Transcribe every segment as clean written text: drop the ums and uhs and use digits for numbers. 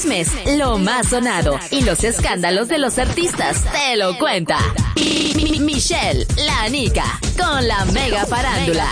chismes, lo más sonado y los escándalos de los artistas te lo cuenta Michelle, la Nica, con la Mega Farándula.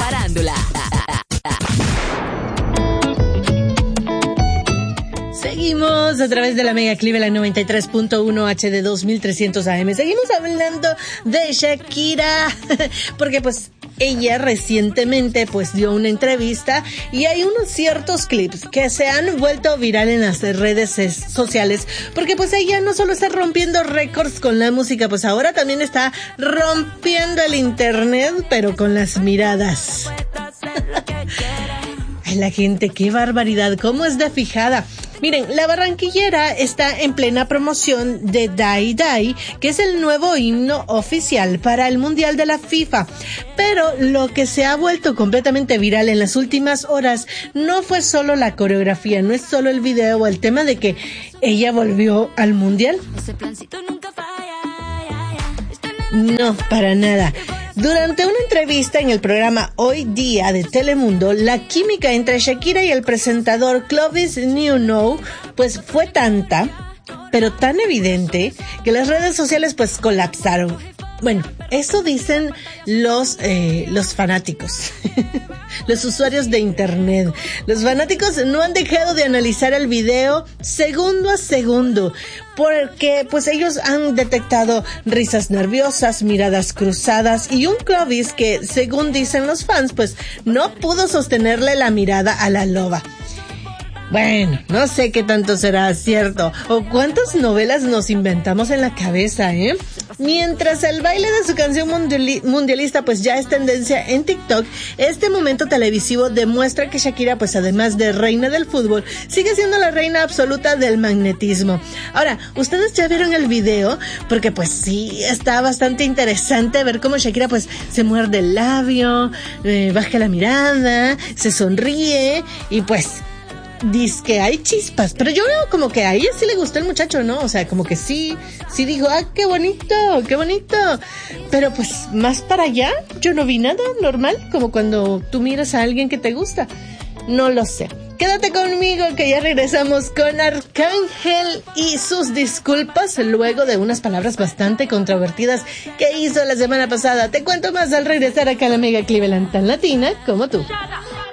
Seguimos a través de la Mega Cleveland 93.1 HD 2300 AM. Seguimos hablando de Shakira, porque pues ella recientemente pues dio una entrevista y hay unos ciertos clips que se han vuelto viral en las redes sociales, porque pues ella no solo está rompiendo récords con la música, pues ahora también está rompiendo el internet, pero con las miradas. Ay, la gente, qué barbaridad, cómo es de fijada. Miren, la barranquillera está en plena promoción de Dai Dai, que es el nuevo himno oficial para el Mundial de la FIFA. Pero lo que se ha vuelto completamente viral en las últimas horas no fue solo la coreografía, no es solo el video o el tema de que ella volvió al Mundial. No, para nada. Durante una entrevista en el programa Hoy Día de Telemundo, la química entre Shakira y el presentador Clovis Newnow pues fue tanta, pero tan evidente, que las redes sociales pues colapsaron. Bueno, eso dicen los fanáticos, los usuarios de internet. Los fanáticos no han dejado de analizar el video segundo a segundo, porque pues ellos han detectado risas nerviosas, miradas cruzadas y un Clovis que, según dicen los fans, pues no pudo sostenerle la mirada a la loba. Bueno, no sé qué tanto será cierto o cuántas novelas nos inventamos en la cabeza, Mientras el baile de su canción mundialista pues ya es tendencia en TikTok, este momento televisivo demuestra que Shakira pues además de reina del fútbol, sigue siendo la reina absoluta del magnetismo. Ahora, ¿ustedes ya vieron el video? Porque pues sí, está bastante interesante ver cómo Shakira pues se muerde el labio, baja la mirada, se sonríe y pues dice que hay chispas, pero yo veo como que a ella sí le gustó el muchacho, ¿no? O sea, como que sí dijo, qué bonito, pero pues más para allá yo no vi nada, normal, como cuando tú miras a alguien que te gusta, no lo sé. Quédate conmigo que ya regresamos con Arcángel y sus disculpas luego de unas palabras bastante controvertidas que hizo la semana pasada. Te cuento más al regresar acá a la Mega Cleveland, tan latina como tú.